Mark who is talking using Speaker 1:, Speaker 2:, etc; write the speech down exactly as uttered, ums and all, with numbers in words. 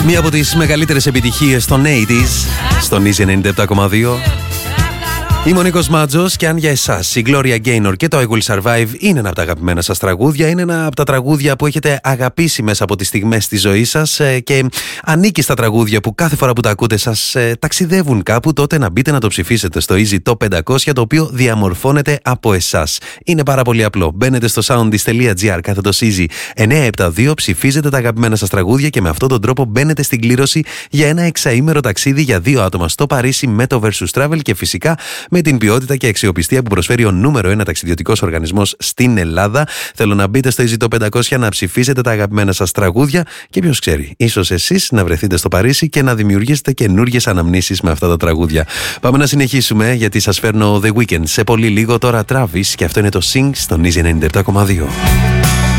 Speaker 1: Μία από τις μεγαλύτερες επιτυχίες των ογδόντα στον Easy ενενήντα επτά κόμμα δύο. Είμαι ο Νίκος Μάτζος και αν για εσάς η Gloria Gaynor και το I Will Survive είναι ένα από τα αγαπημένα σας τραγούδια, είναι ένα από τα τραγούδια που έχετε αγαπήσει μέσα από τις στιγμές της ζωής σας και ανήκει στα τραγούδια που κάθε φορά που τα ακούτε σας ταξιδεύουν κάπου, τότε να μπείτε να το ψηφίσετε στο Easy Top πεντακόσια, το οποίο διαμορφώνεται από εσάς. Είναι πάρα πολύ απλό. Μπαίνετε στο soundis.gr κάθετος Easy εννιακόσια εβδομήντα δύο, ψηφίζετε τα αγαπημένα σας τραγούδια και με αυτόν τον τρόπο μπαίνετε στην κλήρωση για ένα εξαήμερο ταξίδι για δύο άτομα στο Παρίσι με το Versus Travel και φυσικά με την ποιότητα και αξιοπιστία που προσφέρει ο νούμερο ένα ταξιδιωτικός οργανισμός στην Ελλάδα. Θέλω να μπείτε στο Easy Top πεντακόσια να ψηφίσετε τα αγαπημένα σας τραγούδια και ποιος ξέρει, ίσως εσείς να βρεθείτε στο Παρίσι και να δημιουργήσετε καινούργιες αναμνήσεις με αυτά τα τραγούδια. Πάμε να συνεχίσουμε γιατί σας φέρνω The Weeknd σε πολύ λίγο. Τώρα Travis και αυτό είναι το Sing στον Easy ενενήντα επτά κόμμα δύο.